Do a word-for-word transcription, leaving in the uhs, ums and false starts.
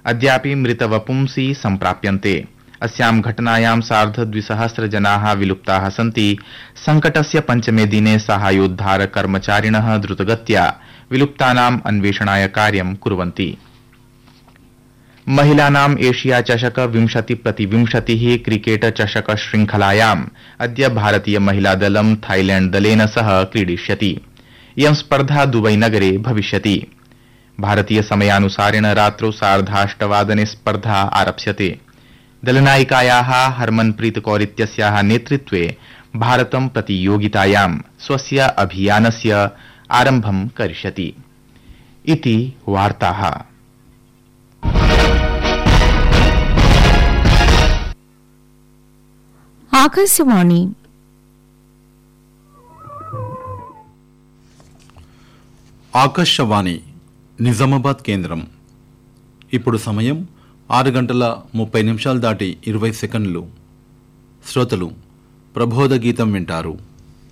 अद्यापि मृतवपुंसि सम्प्राप्यन्ते। अस्यां घटनायां सार्धद्विसहस्र जनाः विलुप्ताः सन्ति। संकटस्य पञ्चमे दिने साहाय्योद्धार कर्मचारिणः द्रुतगत्या विलुप्तानाम् अन्वेषणाय कार्यं कुर्वन्ति। महिलानाम् एशिया चषक विंशति प्रति विंशतिः क्रिकेट चषक श्रृंखलायाम् अद्य भारतीय महिलादलं थाईलैंड दलेन सह क्रीडिष्यति। इयं स्पर्धा दुबई नगरे भविष्यति। भारतीय समयानुसारेण रात्रौ सार्धाष्टवादने स्पर्धा आरप्स्यते। दलनायिकायाः हरमनप्रीत कौर इत्यस्याः नेतृत्वे भारतं प्रतियोगितायां स्वस्य अभियानस्य आरम्भं करिष्यति। इति वार्ताः। ఆకాశవాణి ఆకాశవాణి నిజామాబాద్ కేంద్రం. ఇప్పుడు సమయం ఆరు గంటల ముప్పై నిమిషాలు దాటి ఇరవై సెకండ్లు. శ్రోతలు ప్రబోధ గీతం వింటారు.